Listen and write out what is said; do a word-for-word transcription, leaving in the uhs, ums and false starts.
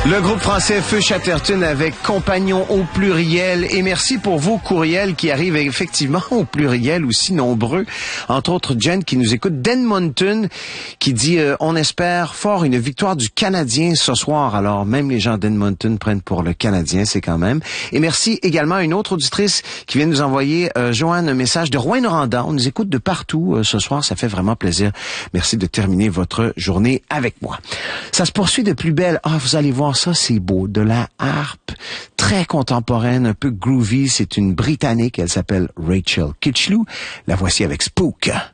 Le groupe français Feu Chatterton avec Compagnon au pluriel. Et merci pour vos courriels qui arrivent effectivement au pluriel aussi nombreux. Entre autres, Jen qui nous écoute d'Edmonton qui dit euh, on espère fort une victoire du Canadien ce soir. Alors même les gens d'Edmonton prennent pour le Canadien, c'est quand même. Et merci également à une autre auditrice qui vient nous envoyer, euh, Joanne, un message de Rouyn-Noranda. On nous écoute de partout euh, ce soir. Ça fait vraiment plaisir. Merci de terminer votre journée avec moi. Ça se poursuit de plus belle. Ah, vous allez voir. Ça, c'est beau. De la harpe très contemporaine, un peu groovy. C'est une Britannique. Elle s'appelle Rachel Kitchlew. La voici avec Spook.